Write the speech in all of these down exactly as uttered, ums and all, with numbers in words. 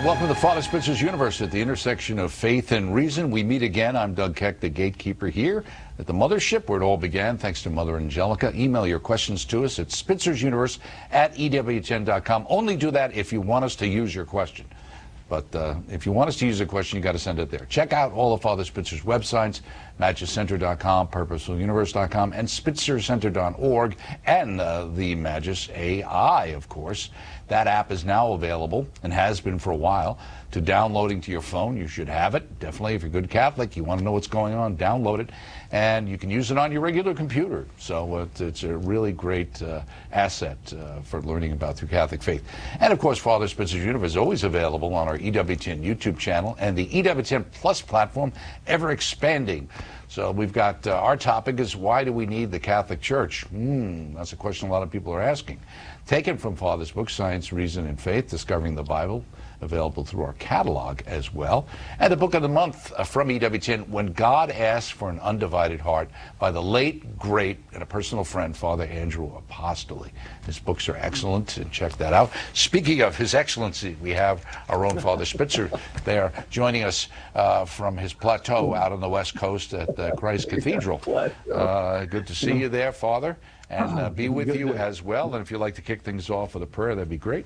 And welcome to Father Spitzer's Universe at the intersection of faith and reason. We meet again. I'm Doug Keck, the gatekeeper here at the mothership where it all began. Thanks to Mother Angelica. Email your questions to us at spitzer'suniverse at E W T N dot com. Only do that if you want us to use your question. But uh, if you want us to use a question, you got to send it there. Check out all of Father Spitzer's websites, magis center dot com, purposeful universe dot com, and spitzer center dot org, and uh, the Magis A I, of course. That app is now available and has been for a while to downloading to your phone. You should have it. Definitely, if you're a good Catholic, you want to know what's going on, download it. And you can use it on your regular computer. So uh, it's a really great uh, asset uh, for learning about the Catholic faith. And, of course, Father Spitzer's Universe is always available on our E W T N YouTube channel and the E W T N Plus platform, ever expanding. So we've got, uh, our topic is, why do we need the Catholic Church? Hmm, that's a question a lot of people are asking. Taken from Father's book, Science, Reason, and Faith, Discovering the Bible, available through our catalog as well. And the book of the month uh, from E W T N, When God Asks for an Undivided Heart, by the late, great, and a personal friend, Father Andrew Apostoli. His books are excellent, and check that out. Speaking of His Excellency, we have our own Father Spitzer there joining us uh, from his plateau out on the West Coast at uh, Christ Cathedral. Uh, good to see you there, Father, and uh, be with you as well. And if you'd like to kick things off with a prayer, that'd be great.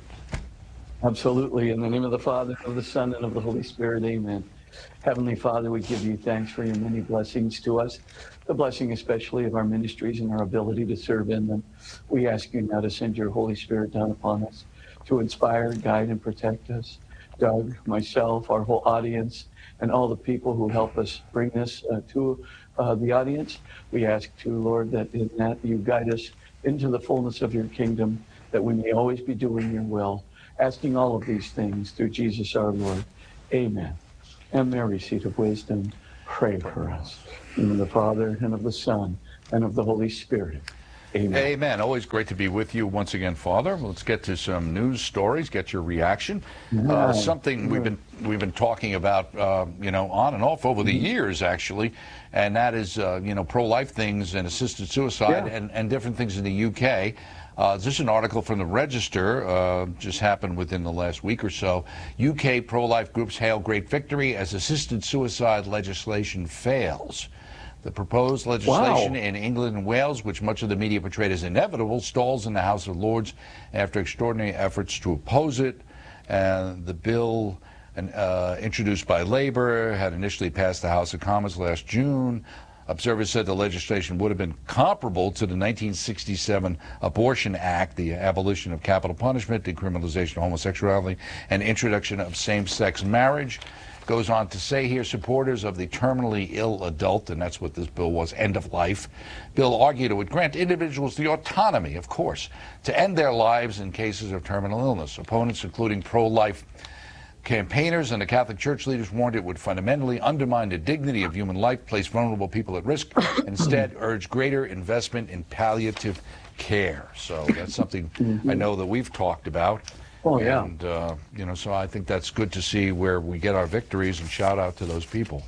Absolutely. In the name of the Father, of the Son, and of the Holy Spirit, amen. Heavenly Father, we give you thanks for your many blessings to us, the blessing especially of our ministries and our ability to serve in them. We ask you now to send your Holy Spirit down upon us to inspire, guide, and protect us. Doug, myself, our whole audience, and all the people who help us bring this uh, to uh, the audience. We ask too, Lord, that in that you guide us into the fullness of your kingdom, that we may always be doing your will. Asking all of these things through Jesus our Lord. Amen. And Mary, seat of wisdom, pray for us. In the name of the Father, and of the Son, and of the Holy Spirit. Amen. Amen. Always great to be with you once again, Father. Let's get to some news stories, get your reaction. Yeah. Uh, something we've been we've been talking about, uh, you know, on and off over the years, actually, and that is, uh, you know, pro-life things and assisted suicide Yeah. and, and different things in the U K. Uh, this is an article from the Register, uh, just happened within the last week or so. U K pro-life groups hail great victory as assisted suicide legislation fails. The proposed legislation Wow. in England and Wales, which much of the media portrayed as inevitable, stalls in the House of Lords after extraordinary efforts to oppose it. And the bill, uh, introduced by Labour, had initially passed the House of Commons last June. Observers said the legislation would have been comparable to the nineteen sixty-seven Abortion Act, the abolition of capital punishment, decriminalization of homosexuality, and introduction of same-sex marriage. Goes on to say here, supporters of the terminally ill adult, and that's what this bill was, end of life, bill argued it would grant individuals the autonomy, of course, to end their lives in cases of terminal illness. Opponents, including pro-life campaigners and the Catholic Church leaders, warned it would fundamentally undermine the dignity of human life, place vulnerable people at risk, instead urge greater investment in palliative care. So that's something mm-hmm. I know that we've talked about. Oh, yeah. And, uh, you know, so I think that's good to see where we get our victories, and shout out to those people.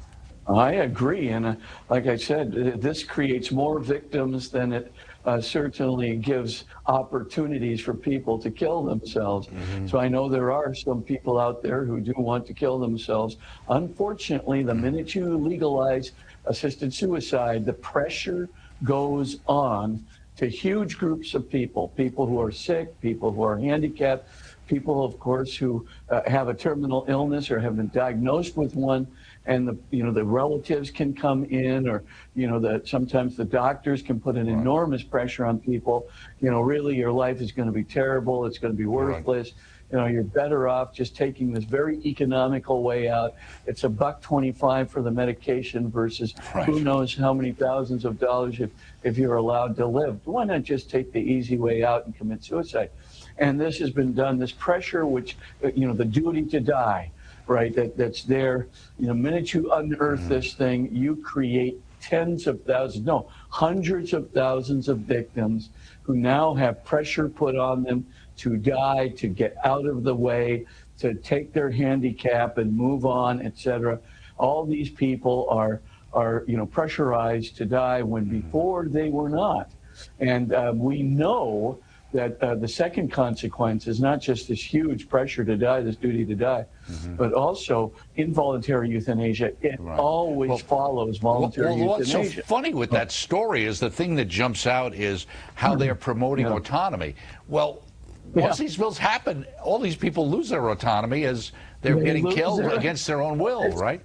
I agree. And uh, like I said, uh, this creates more victims than it uh, certainly gives opportunities for people to kill themselves. Mm-hmm. So I know there are some people out there who do want to kill themselves. Unfortunately, the minute you legalize assisted suicide, the pressure goes on to huge groups of people, people who are sick, people who are handicapped, people, of course, who uh, have a terminal illness or have been diagnosed with one, and the you know the relatives can come in, or you know that sometimes the doctors can put an right. enormous pressure on people. You know, really, your life is going to be terrible. It's going to be worthless. Right. You know, you're better off just taking this very economical way out. It's a buck twenty-five for the medication versus right. who knows how many thousands of dollars if, if you're allowed to live. Why not just take the easy way out and commit suicide? And this has been done, this pressure, which, you know, the duty to die, right, that, that's there. You know, the minute you unearth mm-hmm. this thing, you create tens of thousands, no, hundreds of thousands of victims who now have pressure put on them to die, to get out of the way, to take their handicap and move on, et cetera. All these people are, are you know, pressurized to die when before they were not. And uh, we know that uh, the second consequence is not just this huge pressure to die, this duty to die, mm-hmm. but also involuntary euthanasia. It right. always well, follows voluntary well, well, euthanasia. What's so funny with that story is the thing that jumps out is how they're promoting yeah. autonomy. Well, once yeah. these bills happen, all these people lose their autonomy as they're they getting killed their, against their own will, right?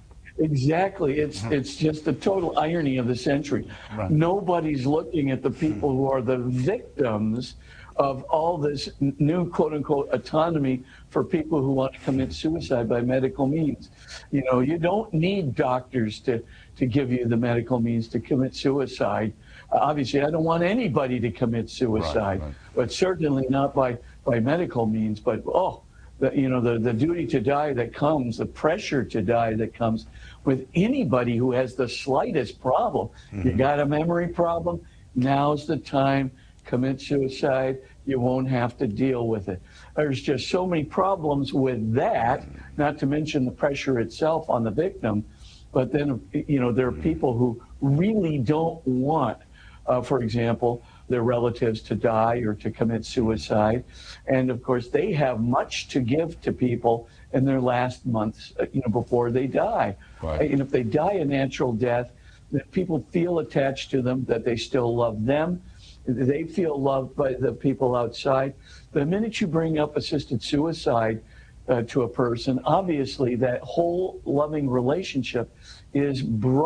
Exactly. It's mm-hmm. it's just the total irony of the century. Right. Nobody's looking at the people who are the victims of all this new quote-unquote autonomy for people who want to commit suicide by medical means. You know, you don't need doctors to, to give you the medical means to commit suicide. Uh, obviously, I don't want anybody to commit suicide, right, right. but certainly not by, by medical means. But, oh, the, you know, the, the duty to die that comes, the pressure to die that comes with anybody who has the slightest problem. Mm-hmm. You got a memory problem, now's the time. Commit suicide, you won't have to deal with it. There's just so many problems with that, not to mention the pressure itself on the victim. But then, you know, there are people who really don't want, uh, for example, their relatives to die or to commit suicide. And of course, they have much to give to people in their last months, you know, before they die. Right. And if they die a natural death, that people feel attached to them, that they still love them. They feel loved by the people outside. The minute you bring up assisted suicide uh, to a person, obviously that whole loving relationship is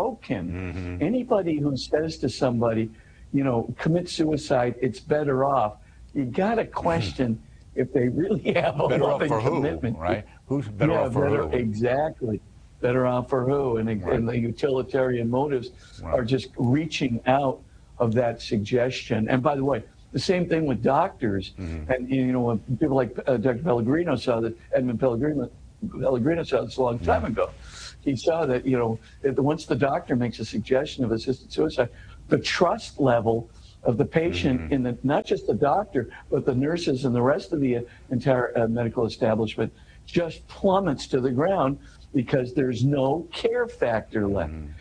broken. Mm-hmm. Anybody who says to somebody, you know, commit suicide, it's better off, you got to question mm-hmm. if they really have a better loving off for commitment. Who, right? Who's better yeah, off for better, who? Exactly. Better off for who? And, right. and the utilitarian motives right. are just reaching out of that suggestion. And by the way, the same thing with doctors. Mm-hmm. And, you know, when people like uh, Doctor Pellegrino saw that, Edmund Pellegrino, Pellegrino saw this a long time mm-hmm. ago. He saw that, you know, if, once the doctor makes a suggestion of assisted suicide, the trust level of the patient mm-hmm. in the, not just the doctor, but the nurses and the rest of the entire uh, medical establishment just plummets to the ground because there's no care factor left. Mm-hmm.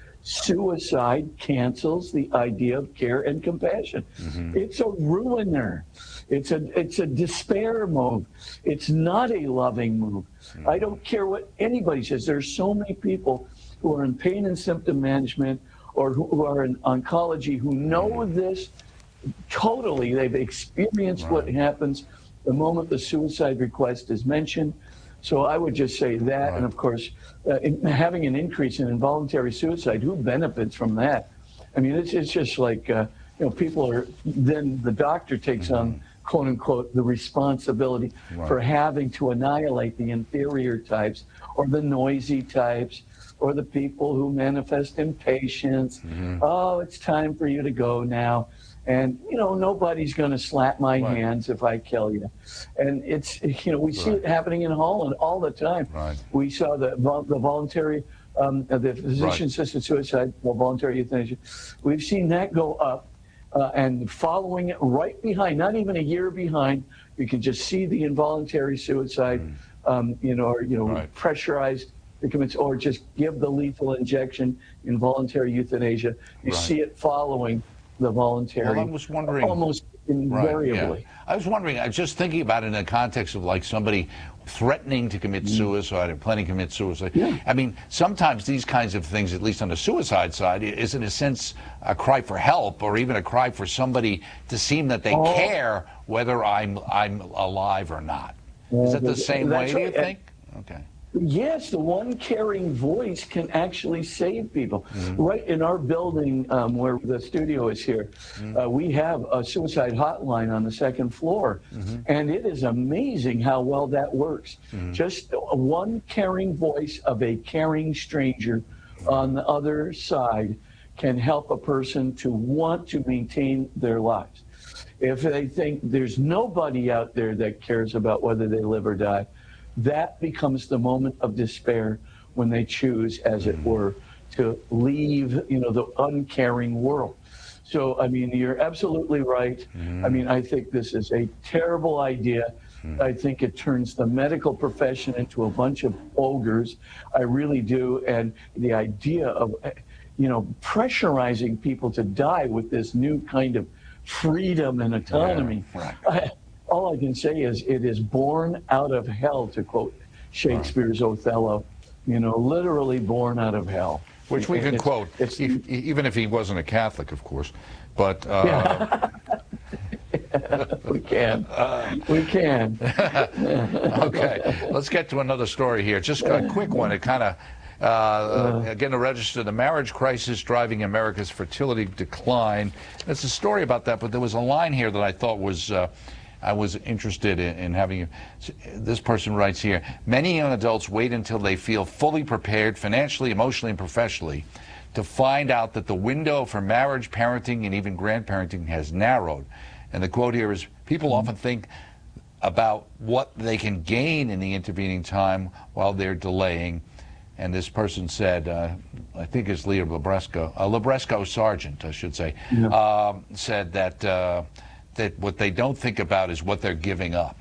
Suicide cancels the idea of care and compassion. Mm-hmm. It's a ruiner. It's a it's a despair move. It's not a loving move. Mm-hmm. I don't care what anybody says. There's so many people who are in pain and symptom management or who, who are in oncology who know mm-hmm. this totally. They've experienced right. what happens the moment the suicide request is mentioned. So I would just say that, right. and of course, uh, in, having an increase in involuntary suicide, who benefits from that? I mean, it's it's just like, uh, you know, people are, then the doctor takes mm-hmm. on, quote unquote, the responsibility right. for having to annihilate the inferior types or the noisy types or the people who manifest impatience. Mm-hmm. Oh, it's time for you to go now. And, you know, nobody's going to slap my right. hands if I kill you. And it's, you know, we right. see it happening in Holland all the time. Right. We saw the, the voluntary, um, the physician-assisted right. suicide, well, voluntary euthanasia. We've seen that go up. Uh, and following it right behind, not even a year behind, you can just see the involuntary suicide, mm. um, you know, or, you know, right. pressurized to commit, or just give the lethal injection, involuntary euthanasia. You right. see it following the voluntary, well, I was wondering, almost invariably. Right, yeah. I was wondering, I was just thinking about it in the context of like somebody threatening to commit suicide or planning to commit suicide. Yeah. I mean, sometimes these kinds of things, at least on the suicide side, is in a sense a cry for help or even a cry for somebody to seem that they oh. care whether I'm I'm alive or not. Yeah, is that the same way, do you think? Okay. Yes, the one caring voice can actually save people. Mm-hmm. Right in our building um, where the studio is here, mm-hmm. uh, we have a suicide hotline on the second floor. Mm-hmm. And it is amazing how well that works. Mm-hmm. Just one caring voice of a caring stranger mm-hmm. on the other side can help a person to want to maintain their lives. If they think there's nobody out there that cares about whether they live or die, that becomes the moment of despair when they choose, as it were, to leave, you know, the uncaring world. So, I mean, you're absolutely right. Mm. I mean, I think this is a terrible idea. Mm. I think it turns the medical profession into a bunch of ogres. I really do. And the idea of, you know, pressurizing people to die with this new kind of freedom and autonomy. Yeah, right. I, all I can say is it is born out of hell, to quote Shakespeare's right. Othello. You know, literally born out of hell. Which we can it's, quote, it's, if, even if he wasn't a Catholic, of course. But uh, yeah. we can, we can. Okay, let's get to another story here. Just a quick one. It kind of uh, uh, again to register the marriage crisis driving America's fertility decline. It's a story about that, but there was a line here that I thought was. Uh, I was interested in, in having. This person writes here: many young adults wait until they feel fully prepared financially, emotionally, and professionally to find out that the window for marriage, parenting, and even grandparenting has narrowed. And the quote here is, people often think about what they can gain in the intervening time while they're delaying. And this person said, uh, I think it's Leo Labresco, uh, Labresco Sargent, I should say, yeah. um, said that uh, that what they don't think about is what they're giving up.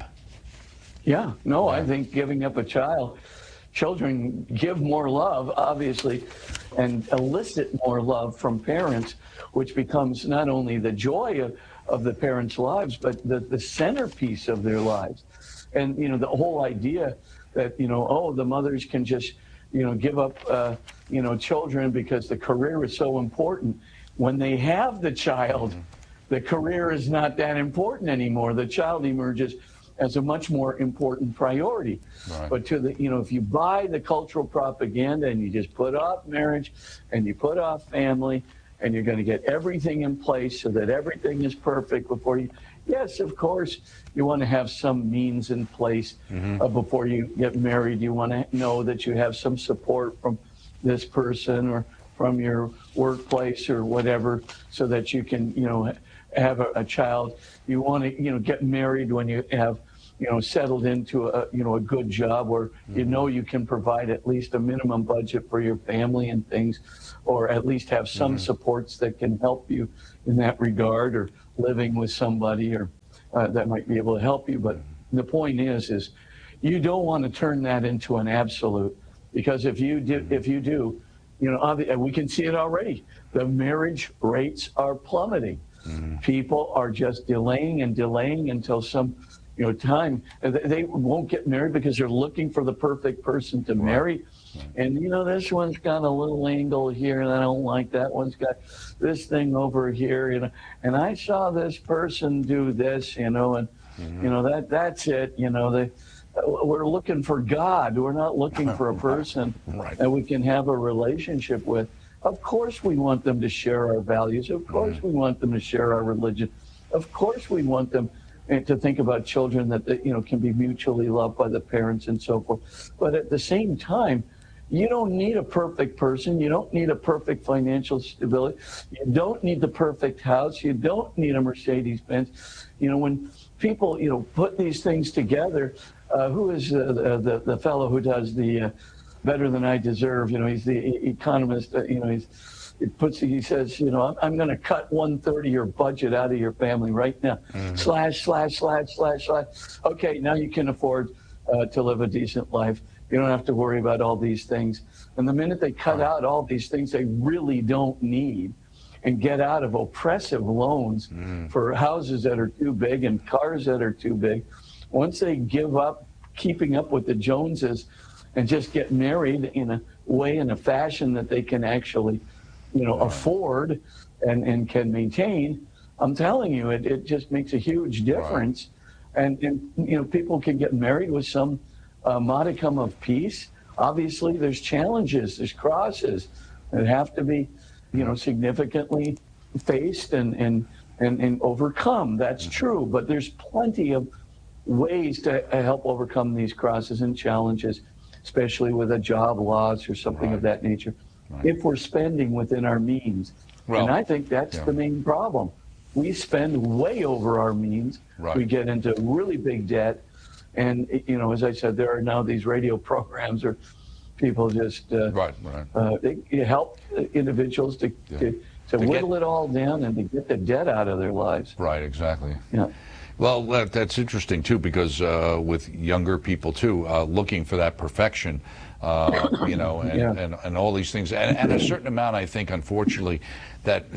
Yeah, no, yeah. I think giving up a child, children give more love, obviously, and elicit more love from parents, which becomes not only the joy of, of the parents' lives, but the, the centerpiece of their lives. And, you know, the whole idea that, you know, oh, the mothers can just, you know, give up, uh, you know, children because the career is so important. When they have the child, mm-hmm. the career is not that important anymore. The child emerges as a much more important priority. Right. But to the, you know, if you buy the cultural propaganda and you just put off marriage and you put off family and you're going to get everything in place so that everything is perfect before you, yes, of course, you want to have some means in place mm-hmm. uh, before you get married. You want to know that you have some support from this person or from your workplace or whatever so that you can, you know, have a, a child. You want to, you know, get married when you have, you know, settled into a, you know, a good job where mm-hmm. you know you can provide at least a minimum budget for your family and things, or at least have some mm-hmm. supports that can help you in that regard, or living with somebody or uh, that might be able to help you. But the point is, is you don't want to turn that into an absolute, because if you do, if you do, you know, we can see it already. The marriage rates are plummeting. Mm-hmm. People are just delaying and delaying until some, you know, time. They won't get married because they're looking for the perfect person to marry. Right. And, you know, this one's got a little angle here and I don't like that. One's got this thing over here, you know. And I saw this person do this, you know, and, mm-hmm. you know, that that's it. You know, they, we're looking for God. We're not looking for a person right. that we can have a relationship with. Of course we want them to share our values. Of course mm-hmm. we want them to share our religion. Of course we want them to think about children that, you know, can be mutually loved by the parents and so forth. But at the same time, you don't need a perfect person. You don't need a perfect financial stability. You don't need the perfect house. You don't need a Mercedes-Benz. You know, when people, you know, put these things together, uh, who is uh, the, the the fellow who does the uh, Better Than I Deserve? You know, he's the economist. Uh, you know, he's it puts he says, you know, I'm, I'm going to cut one third of your budget out of your family right now. Mm-hmm. Slash slash slash slash slash. Okay, now you can afford uh, to live a decent life. You don't have to worry about all these things. And the minute they cut out all these things they really don't need and get out of oppressive loans mm. for houses that are too big and cars that are too big, once they give up keeping up with the Joneses and just get married in a way, in a fashion that they can actually, you know, right. afford and, and can maintain, I'm telling you, it, it just makes a huge difference. Right. And, and, you know, people can get married with some a modicum of peace. Obviously, there's challenges, there's crosses that have to be, you know, significantly faced and and and, and overcome. That's true, but there's plenty of ways to help overcome these crosses and challenges, especially with a job loss or something right. of that nature, right. if we're spending within our means. Well, and I think that's yeah. the main problem. We spend way over our means. Right. We get into really big debt. And, you know, as I said, there are now these radio programs where people just uh, right, right. Uh, they help individuals to, yeah. to, to, to whittle get, it all down and to get the debt out of their lives. Right, exactly. Yeah. Well, that, that's interesting, too, because uh, with younger people, too, uh, looking for that perfection, uh, you know, and, yeah. and, and all these things. And, and a certain amount, I think, unfortunately, that that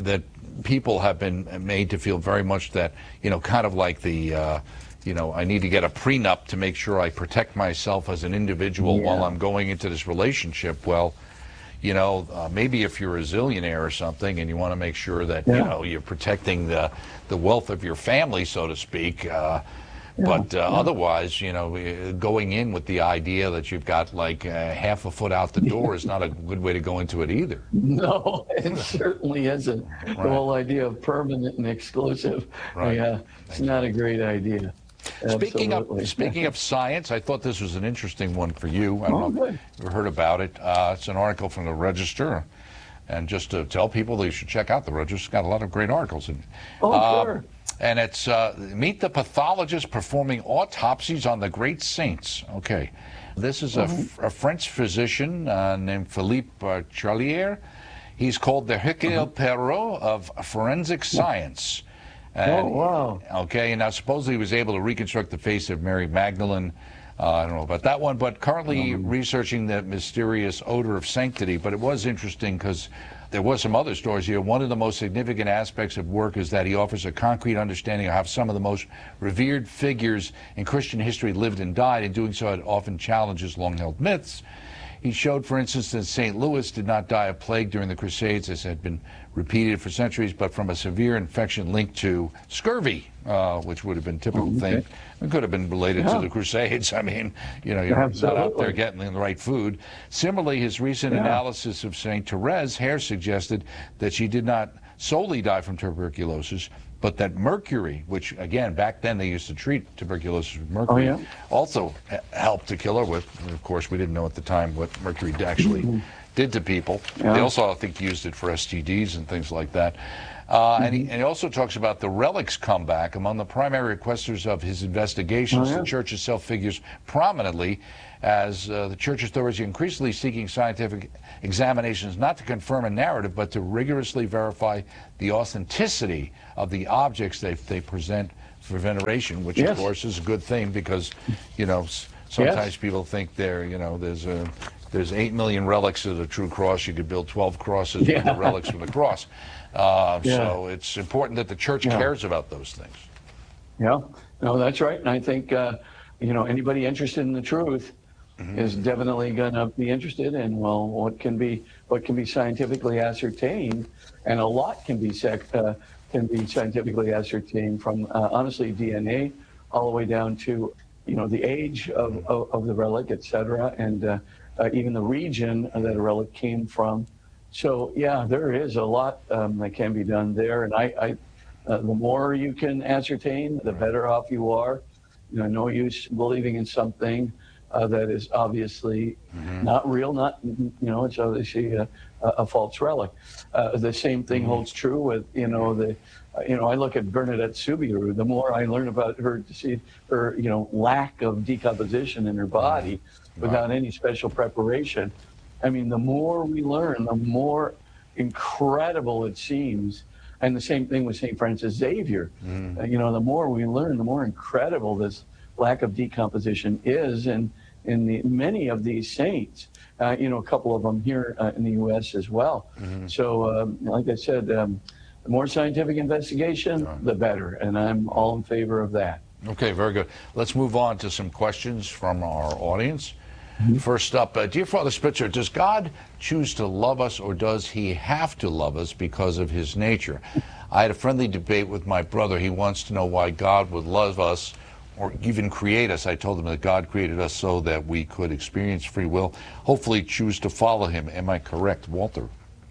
people have been made to feel very much that, you know, kind of like the, uh, you know, I need to get a prenup to make sure I protect myself as an individual Yeah. while I'm going into this relationship. Well, you know, uh, maybe if you're a zillionaire or something and you want to make sure that, Yeah. you know, you're protecting the, the wealth of your family, so to speak. Uh, Yeah, but uh, yeah. otherwise, you know, uh, going in with the idea that you've got like uh, half a foot out the door is not a good way to go into it either. No, it certainly isn't. Right. The whole idea of permanent and exclusive, Right. yeah, it's not a great idea. Speaking Absolutely. of speaking of science, I thought this was an interesting one for you. I don't Oh, know good. if you've heard about it. Uh, it's an article from the Register, and just to tell people they should check out the Register. It's got a lot of great articles in it. Oh, Uh, sure. And it's uh, meet the pathologist performing autopsies on the great saints. Okay, this is a, f- a French physician uh, named Philippe uh, Charlier. He's called the Hercule Poirot of forensic science. And, Oh, wow. Okay, and now supposedly he was able to reconstruct the face of Mary Magdalene. Uh, I don't know about that one, but currently researching the mysterious odor of sanctity. But it was interesting because there was some other stories here. One of the most significant aspects of work is that he offers a concrete understanding of how some of the most revered figures in Christian history lived and died. In doing so, it often challenges long-held myths. He showed, for instance, that Saint Louis did not die of plague during the Crusades, as had been repeated for centuries, but from a severe infection linked to scurvy, uh, which would have been a typical Oh, okay. thing. It could have been related Yeah. to the Crusades. I mean, you know, you're not out there Absolutely. getting the right food. Similarly, his recent Yeah. analysis of Saint Therese Hare suggested that she did not solely die from tuberculosis, but that mercury, which again back then they used to treat tuberculosis with mercury, yeah? also h- helped to kill her with. And of course, we didn't know at the time what mercury actually did to people. Yeah. They also, I think, used it for S T Ds and things like that. Uh, and, he, and he also talks about the relics comeback. Among the primary requesters of his investigations, Oh, yeah. the church itself figures prominently as uh, the church authorities are increasingly seeking scientific examinations not to confirm a narrative, but to rigorously verify the authenticity of the objects they, they present for veneration, which Yes. of course is a good thing because, you know, s- sometimes people think there, you know, there's a there's eight million relics of the true cross. You could build twelve crosses with Yeah. the relics from the cross. Uh, Yeah. So it's important that the church Yeah. cares about those things. Yeah, no, that's right. And I think, uh, you know, anybody interested in the truth is definitely going to be interested in, well, what can be what can be scientifically ascertained, and a lot can be sec, uh, can be scientifically ascertained from uh, honestly D N A all the way down to, you know, the age of, of, of the relic, et cetera, and uh, uh, even the region that a relic came from. So yeah, there is a lot um, that can be done there, and I, I uh, the more you can ascertain, the better off you are. You know, no use believing in something uh, that is obviously not real, not, you know, it's obviously a, a false relic. Uh, the same thing holds true with, you know, the, uh, you know, I look at Bernadette Soubirous. The more I learn about her, to see her, you know, lack of decomposition in her body without any special preparation. I mean, the more we learn, the more incredible it seems. And the same thing with Saint Francis Xavier. Uh, you know, the more we learn, the more incredible this lack of decomposition is. And in the many of these saints, uh, you know, a couple of them here uh, in the U S as well. So, um, like I said, um, the more scientific investigation, the better. And I'm all in favor of that. Okay, very good. Let's move on to some questions from our audience. First up, uh, dear Father Spitzer, does God choose to love us, or does he have to love us because of his nature? I had a friendly debate with my brother. He wants to know why God would love us or even create us. I told him that God created us so that we could experience free will, hopefully choose to follow him. Am I correct, Walter?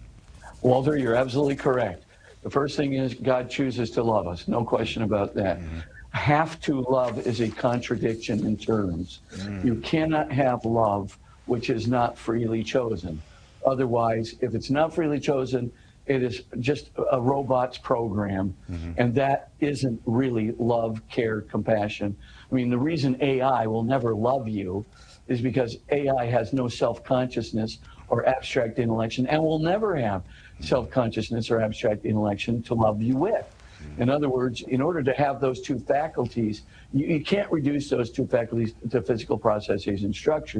Walter, you're absolutely correct. The first thing is God chooses to love us. No question about that. Have to love is a contradiction in terms. You cannot have love which is not freely chosen. Otherwise, if it's not freely chosen, it is just a robot's program. And that isn't really love, care, compassion. I mean, the reason A I will never love you is because A I has no self-consciousness or abstract intellection and will never have self-consciousness or abstract intellection to love you with. In other words, in order to have those two faculties, you, you can't reduce those two faculties to physical processes and structures.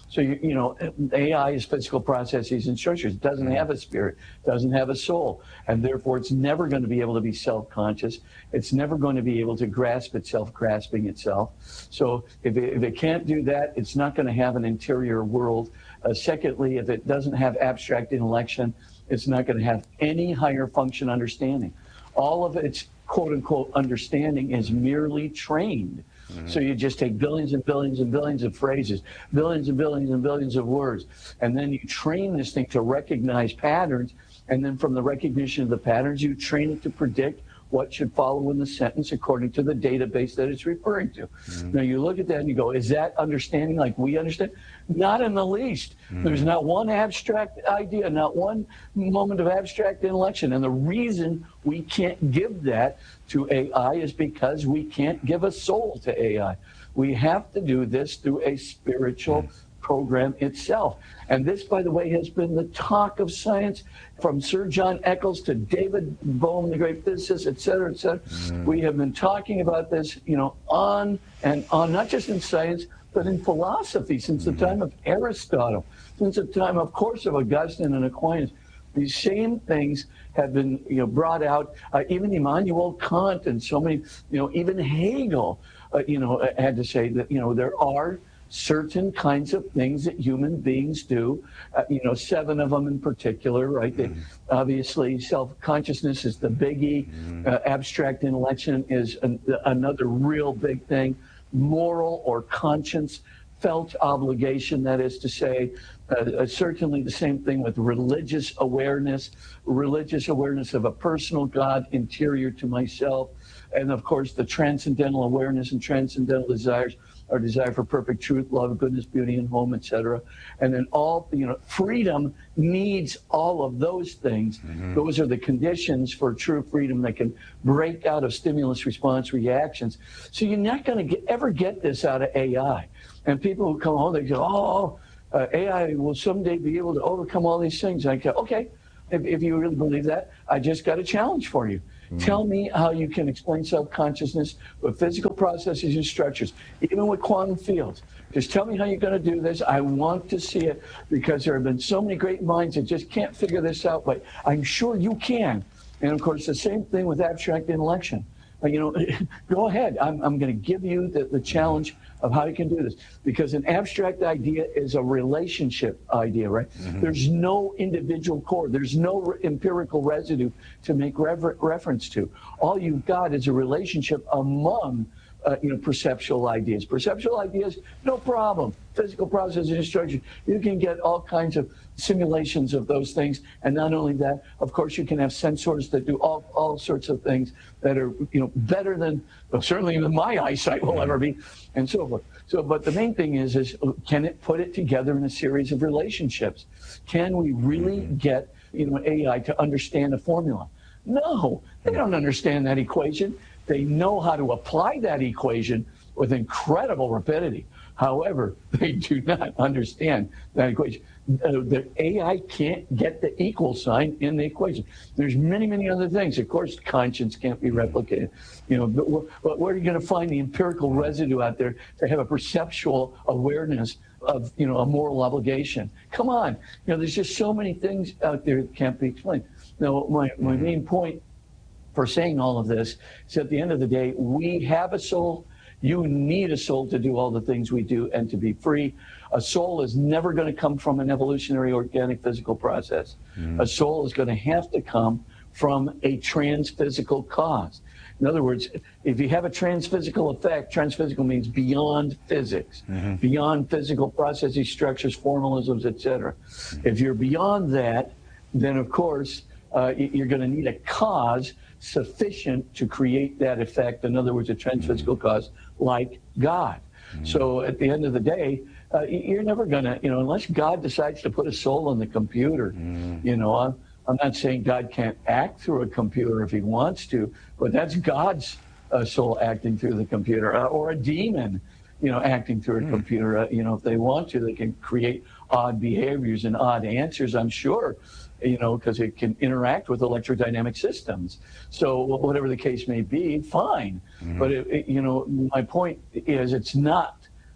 So, you, you know, A I is physical processes and structures. It doesn't have a spirit, doesn't have a soul, and therefore it's never going to be able to be self-conscious. It's never going to be able to grasp itself, grasping itself. So if it, if it can't do that, it's not going to have an interior world. Uh, secondly, if it doesn't have abstract intellection, it's not going to have any higher function understanding. All of its quote-unquote understanding is merely trained. Mm-hmm. So you just take billions and billions and billions of phrases, billions and billions and billions of words, and then you train this thing to recognize patterns, and then from the recognition of the patterns, you train it to predict what should follow in the sentence according to the database that it's referring to. Mm-hmm. Now you look at that and you go, is that understanding like we understand? Not in the least. Mm-hmm. There's not one abstract idea, not one moment of abstract intellection. And the reason we can't give that to A I is because we can't give a soul to A I. We have to do this through a spiritual mm-hmm. program itself. And this, by the way, has been the talk of science from Sir John Eccles to David Bohm, the great physicist, et cetera, et cetera. Mm. We have been talking about this, you know, on and on, not just in science, but in philosophy since mm. the time of Aristotle, since the time, of course, of Augustine and Aquinas. These same things have been, you know, brought out. Uh, even Immanuel Kant and so many, you know, even Hegel, uh, you know, had to say that, you know, there are certain kinds of things that human beings do, uh, you know, seven of them in particular, right? Mm-hmm. They, obviously, self-consciousness is the biggie. Mm-hmm. Uh, abstract intellection is an, another real big thing. Moral or conscience felt obligation, that is to say, uh, uh, certainly the same thing with religious awareness, religious awareness of a personal God interior to myself, and of course the transcendental awareness and transcendental desires, our desire for perfect truth, love, goodness, beauty, and home, et cetera. And then all, you know, freedom needs all of those things. Mm-hmm. Those are the conditions for true freedom that can break out of stimulus response reactions. So you're not going to ever get this out of A I. And people who come home, they go, oh, uh, A I will someday be able to overcome all these things. I go, okay, if, if you really believe that, I just got a challenge for you. Mm-hmm. Tell me how you can explain self-consciousness with physical processes and structures, even with quantum fields. Just tell me how you're going to do this. I want to see it because there have been so many great minds that just can't figure this out, but I'm sure you can. And of course, the same thing with abstract intellection. Uh, you know, go ahead. I'm, I'm going to give you the, the challenge of how you can do this, because an abstract idea is a relationship idea, right? Mm-hmm. There's no individual core. There's no re- empirical residue to make rever- reference to. All you've got is a relationship among Uh, you know, perceptual ideas. Perceptual ideas, no problem. Physical processes and structure, you can get all kinds of simulations of those things. And not only that, of course, you can have sensors that do all, all sorts of things that are, you know, better than, well, certainly than my eyesight will ever be, and so forth. So, but the main thing is, is can it put it together in a series of relationships? Can we really get, you know, A I to understand a formula? No, they don't understand that equation. They know how to apply that equation with incredible rapidity. However, they do not understand that equation. Uh, the A I can't get the equal sign in the equation. There's many, many other things. Of course, conscience can't be replicated. You know, but where, but where are you going to find the empirical residue out there to have a perceptual awareness of, you know, a moral obligation? Come on. You know, there's just so many things out there that can't be explained. Now, my, my main point for saying all of this is, at the end of the day, we have a soul. You need a soul to do all the things we do and to be free. A soul is never going to come from an evolutionary organic physical process. Mm. A soul is going to have to come from a trans-physical cause. In other words, if you have a trans-physical effect, trans-physical means beyond physics, mm-hmm. beyond physical processes, structures, formalisms, et cetera. Mm-hmm. If you're beyond that, then of course, uh, you're going to need a cause sufficient to create that effect. In other words, a trans-physical cause like God. Mm-hmm. So at the end of the day, uh, you're never going to, you know, unless God decides to put a soul in the computer, mm-hmm. you know, I'm, I'm not saying God can't act through a computer if he wants to, but that's God's uh, soul acting through the computer, uh, or a demon, you know, acting through a mm-hmm. computer. Uh, you know, if they want to, they can create odd behaviors and odd answers, I'm sure, you know, because it can interact with electrodynamic systems. So whatever the case may be, fine. Mm-hmm. But, it, it, you know, my point is, it's not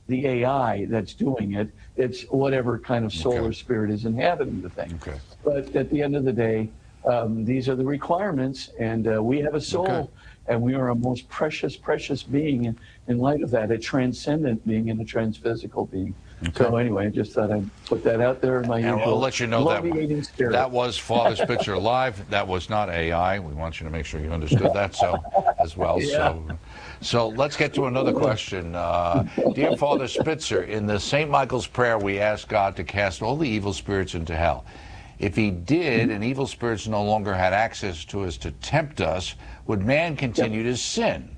the A I that's doing it. It's whatever kind of solar Okay. spirit is inhabiting the thing. Okay. But at the end of the day, um, these are the requirements, and uh, we have a soul, Okay. and we are a most precious, precious being in, in light of that, a transcendent being and a transphysical being. Okay. So anyway, I just thought I'd put that out there in my And usual we'll let you know that bloviating spirit. that was Father Spitzer live. That was not A I. We want you to make sure you understood that so as well. Yeah. So, so let's get to another question. Uh, dear Father Spitzer, in the Saint Michael's prayer, we ask God to cast all the evil spirits into hell. If he did, and evil spirits no longer had access to us to tempt us, would man continue to sin?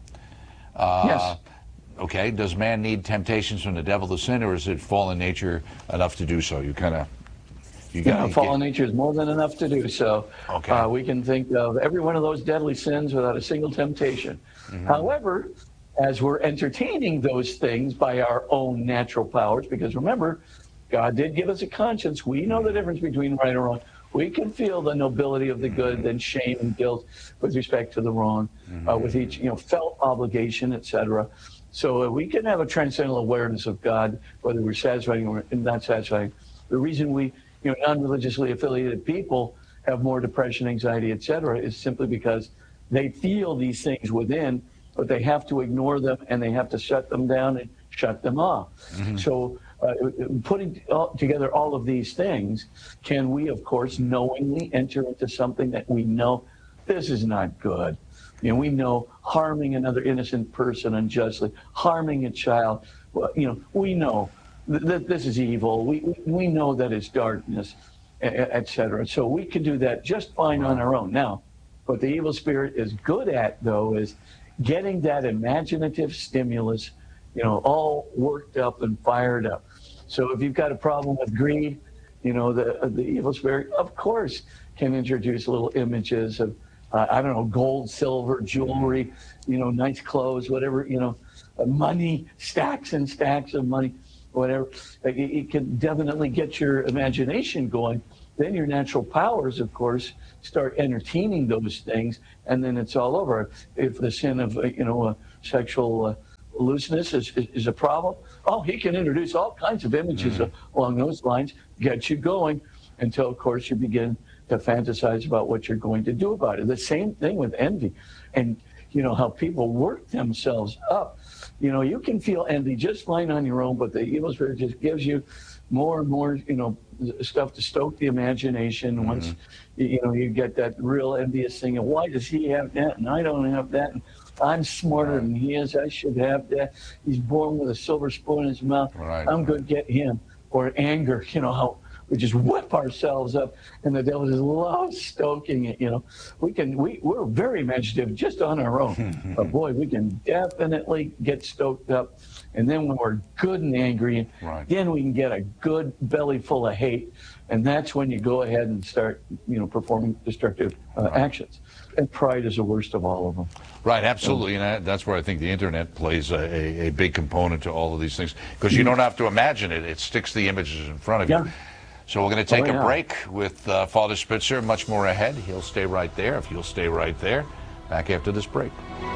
Uh, Yes. Okay, does man need temptations from the devil to sin, or is it fallen nature enough to do so? You kind of, you You know, got fallen nature is more than enough to do so. Okay. Uh, we can think of every one of those deadly sins without a single temptation. Mm-hmm. However, as we're entertaining those things by our own natural powers, because remember, God did give us a conscience. We know the difference between right and wrong. We can feel the nobility of the good, then shame and guilt with respect to the wrong, uh, with each, you know, felt obligation, et cetera. So uh, we can have a transcendental awareness of God, whether we're satisfying or not satisfying. The reason we, you know, non-religiously affiliated people have more depression, anxiety, et cetera, is simply because they feel these things within, but they have to ignore them and they have to shut them down and shut them off. Mm-hmm. So uh, putting all, together all of these things, can we, of course, knowingly enter into something that we know this is not good? You know, we know harming another innocent person unjustly, harming a child, well, you know, we know th- that this is evil. We, we know that it's darkness, et cetera. So we can do that just fine on our own. Now, what the evil spirit is good at, though, is getting that imaginative stimulus, you know, all worked up and fired up. So if you've got a problem with greed, you know, the, the evil spirit, of course, can introduce little images of, Uh, I don't know, gold, silver, jewelry, you know, nice clothes, whatever, you know, uh, money, stacks and stacks of money, whatever. It, it can definitely get your imagination going. Then your natural powers, of course, start entertaining those things, and then it's all over. If the sin of, uh, you know, uh, sexual uh, looseness is, is, is a problem, oh, he can introduce all kinds of images mm-hmm. along those lines, get you going, until, of course, you begin to fantasize about what you're going to do about it. The same thing with envy, and you know how people work themselves up. You know, you can feel envy just fine on your own, but the evil spirit just gives you more and more, you know, stuff to stoke the imagination. Mm-hmm. Once you know you get that real envious thing, and why does he have that and I don't have that? And I'm smarter than he is. I should have that. He's born with a silver spoon in his mouth. Right. I'm going to get him. Or anger. You know how we just whip ourselves up, and the devil just loves stoking it. You know, we can we we're very imaginative just on our own, but boy, we can definitely get stoked up. And then when we're good and angry, right. then we can get a good belly full of hate, and that's when you go ahead and start, you know, performing destructive uh, right. actions. And pride is the worst of all of them. Right, absolutely, and that's where I think the internet plays a, a, a big component to all of these things, because you don't have to imagine it; it sticks the images in front of you. Yeah. So we're going to take oh, yeah. a break with uh, Father Spitzer. Much more ahead. He'll stay right there. If you'll stay right there, back after this break.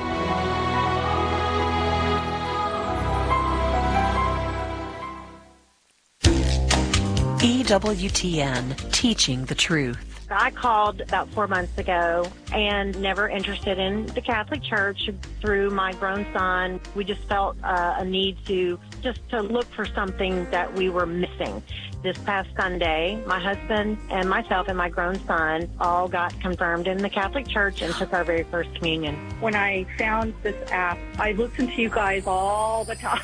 E W T N, Teaching the Truth. I called about four months ago and never interested in the Catholic Church. Through my grown son, we just felt uh, a need to just to look for something that we were missing. This past Sunday, my husband and myself and my grown son all got confirmed in the Catholic Church and took our very first communion. When I found this app, I listened to you guys all the time.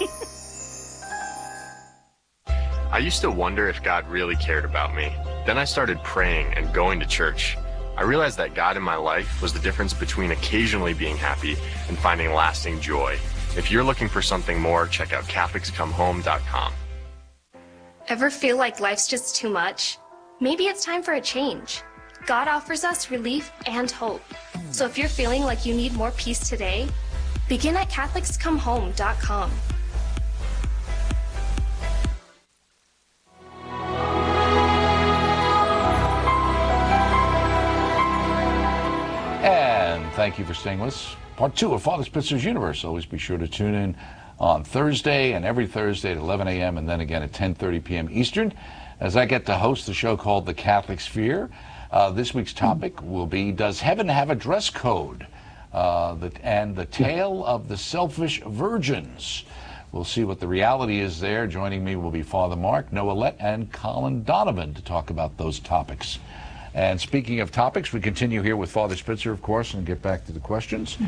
I used to wonder if God really cared about me. Then I started praying and going to church. I realized that God in my life was the difference between occasionally being happy and finding lasting joy. If you're looking for something more, check out Catholics Come Home dot com. Ever feel like life's just too much? Maybe it's time for a change. God offers us relief and hope. So if you're feeling like you need more peace today, begin at Catholics Come Home dot com. And thank you for staying with us. Part two of Father Spitzer's Universe. Always be sure to tune in on Thursday, and every Thursday at eleven a m and then again at ten thirty p m Eastern, as I get to host a show called The Catholic Sphere. Uh, this week's topic will be, does heaven have a dress code? Uh, the, and the tale of the selfish virgins. We'll see what the reality is there. Joining me will be Father Mark, Noah Lett, and Colin Donovan to talk about those topics. And speaking of topics, we continue here with Father Spitzer, of course, and get back to the questions.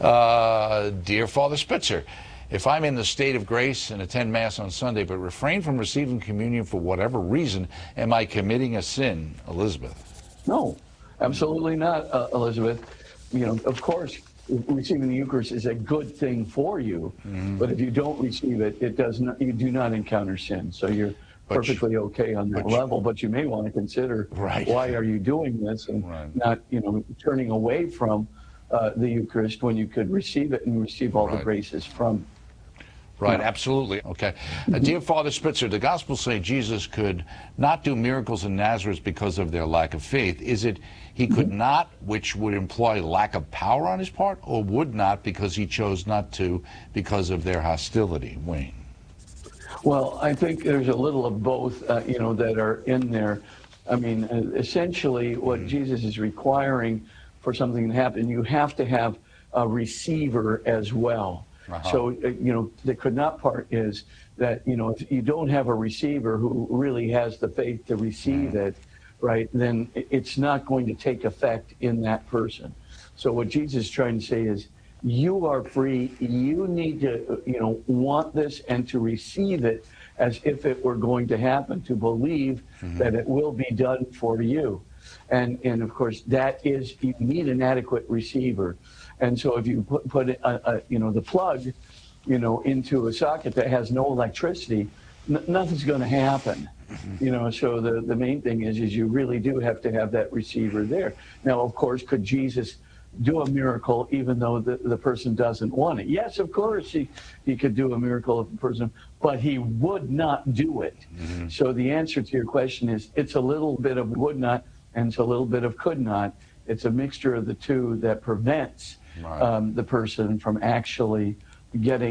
Uh, dear Father Spitzer, if I'm in the state of grace and attend Mass on Sunday but refrain from receiving communion for whatever reason, am I committing a sin? Elizabeth. No, absolutely not, uh, Elizabeth. You know, of course, receiving the Eucharist is a good thing for you, mm-hmm. but if you don't receive it, it does not. You do not encounter sin, so you're but perfectly you, okay on that but level. You, but you may want to consider right. why are you doing this, and right. not, you know, turning away from uh, the Eucharist when you could receive it and receive all right. the graces from. Right, absolutely. Okay. Uh, dear Father Spitzer, the Gospels say Jesus could not do miracles in Nazareth because of their lack of faith. Is it he could not, which would imply lack of power on his part, or would not because he chose not to because of their hostility? Wayne. Well, I think there's a little of both, uh, you know, that are in there. I mean, essentially what mm-hmm. Jesus is requiring for something to happen, you have to have a receiver as well. Uh-huh. So, uh, you know, the could not part is that, you know, if you don't have a receiver who really has the faith to receive mm. it, right, then it's not going to take effect in that person. So what Jesus is trying to say is, you are free. You need to, you know, want this and to receive it as if it were going to happen, to believe mm-hmm. that it will be done for you. And, and of course, that is, you need an adequate receiver. And so if you put, put a, a, you know, the plug, you know, into a socket that has no electricity, n- nothing's going to happen. Mm-hmm. You know, so the, the main thing is, is you really do have to have that receiver there. Now, of course, could Jesus do a miracle even though the, the person doesn't want it? Yes, of course, he, he could do a miracle if the person, but he would not do it. Mm-hmm. So the answer to your question is, it's a little bit of would not and it's a little bit of could not. It's a mixture of the two that prevents Right. Um, the person from actually getting